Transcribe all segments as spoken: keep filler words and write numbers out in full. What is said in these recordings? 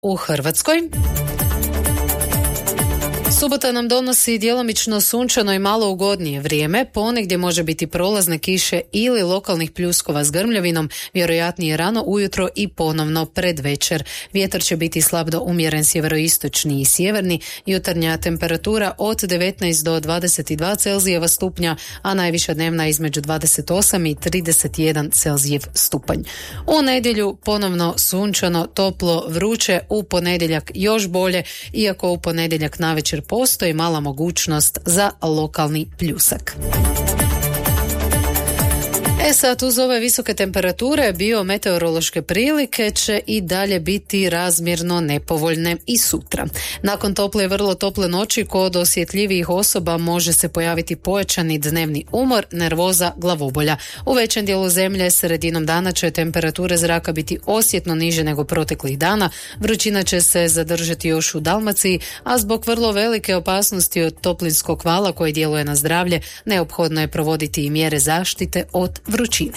u Hrvatskoj. Subota nam donosi djelomično sunčano i malo ugodnije vrijeme, ponegdje može biti prolazne kiše ili lokalnih pljuskova s grmljavinom, vjerojatnije rano ujutro i ponovno pred večer. Vjetar će biti slab do umjeren sjeveroistočni i sjeverni, jutarnja temperatura od devetnaest do dvadeset dva Celzijeva stupnja, a najviša dnevna između dvadeset osam i trideset jedan Celzijev stupanj. U nedjelju ponovno sunčano, toplo, vruće, u ponedjeljak još bolje, iako u ponedjeljak navečer postoji mala mogućnost za lokalni pljusak. E sad, uz ove visoke temperature, biometeorološke prilike će i dalje biti razmjerno nepovoljne i sutra. Nakon tople i vrlo tople noći, kod osjetljivijih osoba može se pojaviti pojačani dnevni umor, nervoza, glavobolja. U većem dijelu zemlje sredinom dana će temperature zraka biti osjetno niže nego proteklih dana, vrućina će se zadržati još u Dalmaciji, a zbog vrlo velike opasnosti od toplinskog vala koji djeluje na zdravlje, neophodno je provoditi i mjere zaštite od vrućine.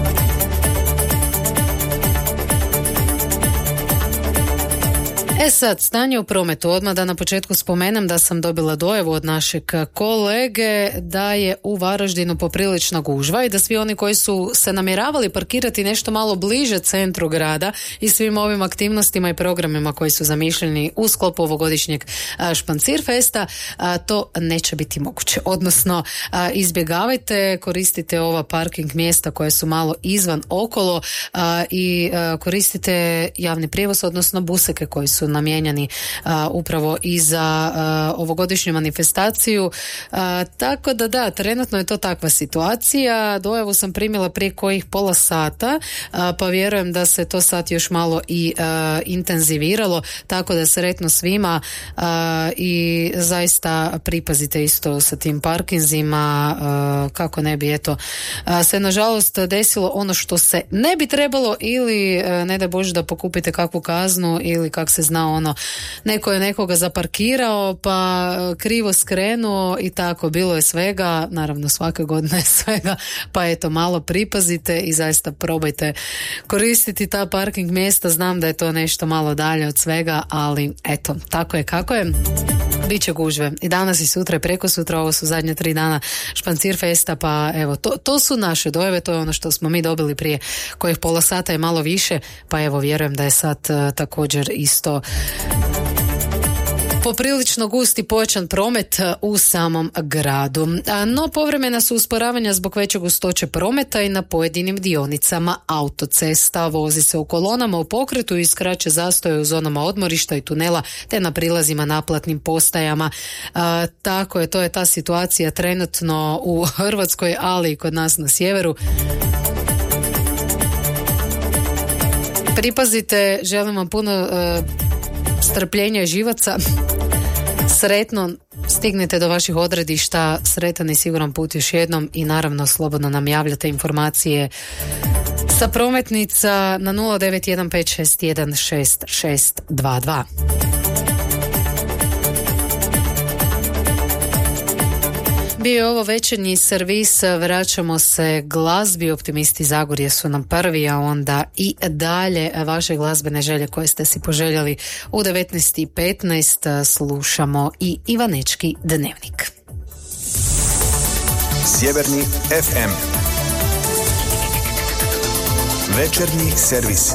E sad, stanje u prometu. Odmah da na početku spomenem da sam dobila dojavu od našeg kolege da je u Varaždinu poprilična gužva i da svi oni koji su se namjeravali parkirati nešto malo bliže centru grada i svim ovim aktivnostima i programima koji su zamišljeni u sklopu ovogodišnjeg Špancir Festa, to neće biti moguće. Odnosno, izbjegavajte, koristite ova parking mjesta koje su malo izvan okolo i koristite javni prijevoz, odnosno buseke koji su namijenjeni uh, upravo i za uh, ovogodišnju manifestaciju. Uh, tako da da, trenutno je to takva situacija. Dojavu sam primila prije kojih pola sata, uh, pa vjerujem da se to sad još malo i uh, intenziviralo, tako da sretno svima uh, i zaista pripazite isto sa tim parkinzima, uh, kako ne bi eto uh, se nažalost desilo ono što se ne bi trebalo ili uh, ne daj Bože da pokupite kakvu kaznu ili kak se zna ono, neko je nekoga zaparkirao pa krivo skrenuo i tako, bilo je svega, naravno svake godine je svega, pa eto malo pripazite i zaista probajte koristiti ta parking mjesta, znam da je to nešto malo dalje od svega, ali eto, tako je kako je. Biće gužve i danas i sutra i preko sutra, ovo su zadnje tri dana Špancir Festa, pa evo, to, to su naše dojave, to je ono što smo mi dobili prije kojih pola sata i malo više, pa evo vjerujem da je sad uh, također isto poprilično gust i pojačan promet u samom gradu. No povremena su usporavanja zbog veće gustoće prometa i na pojedinim dionicama autocesta. Vozi se u kolonama u pokretu i skraće zastoje u zonama odmorišta i tunela te na prilazima naplatnim postajama. A, tako je, to je ta situacija trenutno u Hrvatskoj, ali i kod nas na sjeveru. Pripazite, želim vam puno uh, strpljenja i živaca. Sretno stignete do vaših odredišta, sretan i siguran put još jednom i naravno slobodno nam javljate informacije sa prometnica na nula devet jedan pet šest jedan šest šest dva dva. Bio je ovo večernji servis, vraćamo se glazbi, Optimisti Zagorje su nam prvi, a onda i dalje vaše glazbene želje koje ste si poželjeli u devetnaest i petnaest slušamo i Ivanečki dnevnik. Sjeverni ef em. Večernji servis.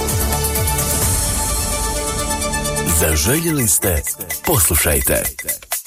Zaželjeli ste, poslušajte.